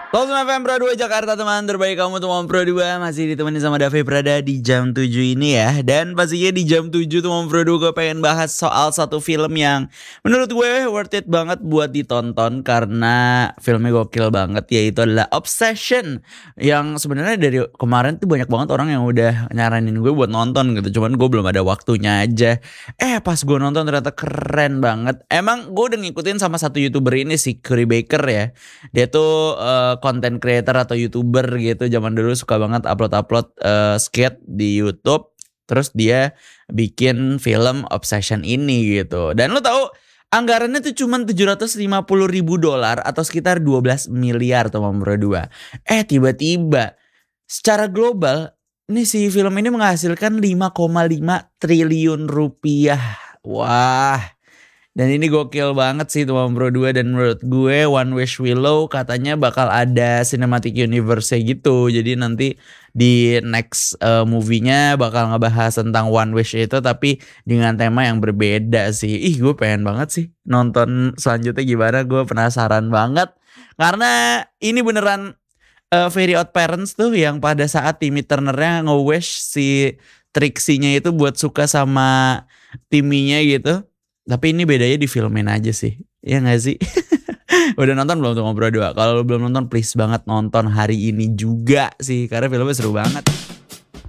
Halo semua FM Pro 2 Jakarta, teman terbaik kamu teman Pro 2. Masih ditemani sama Davi Prada di jam 7 ini ya. Dan pastinya di jam 7 teman Pro 2 gue pengen bahas soal satu film yang menurut gue worth it banget buat ditonton. Karena filmnya gokil banget, yaitu adalah Obsession. Yang sebenarnya dari kemarin tuh banyak banget orang yang udah nyaranin gue buat nonton gitu. Cuman gue belum ada waktunya aja. Pas gue nonton ternyata keren banget. Emang gue udah ngikutin sama satu YouTuber ini sih, Curry Baker ya. Dia tuh content creator atau YouTuber gitu. Zaman dulu suka banget upload skate di YouTube. Terus dia bikin film Obsession ini gitu. Dan lu tahu anggarannya tuh cuma $750.000 atau sekitar 12 miliar teman berdua. Tiba-tiba secara global nih si film ini menghasilkan 5,5 triliun rupiah. Wah. Dan ini gokil banget sih teman Bro 2. Dan menurut gue One Wish Willow katanya bakal ada cinematic universe gitu. Jadi nanti di next movie-nya bakal ngebahas tentang One Wish itu, tapi dengan tema yang berbeda sih. Gue pengen banget sih nonton selanjutnya gimana. Gue penasaran banget. Karena ini beneran Very Odd Parents tuh, yang pada saat Timmy Turner-nya nge-wish si Trixie-nya itu buat suka sama Timmy-nya gitu. Tapi ini bedanya di filmin aja sih. Iya gak sih? Udah nonton belum tuh Ngobrol 2? Kalau belum nonton please banget nonton hari ini juga sih. Karena filmnya seru banget.